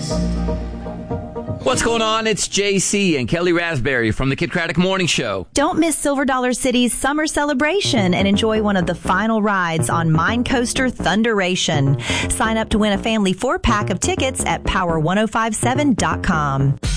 What's going on? It's JC and Kelly Raspberry from the Kid Craddock Morning Show. Don't miss Silver Dollar City's summer celebration and enjoy one of the final rides on Mine Coaster Thunderation. Sign up to win a family 4-pack of tickets at power1057.com.